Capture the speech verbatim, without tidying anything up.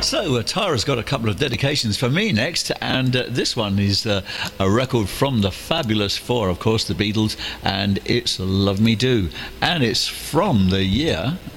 So uh, Tara's got a couple of dedications for me next, and uh, this one is uh, a record from the Fabulous Four, of course, the Beatles, and it's Love Me Do, and it's from the year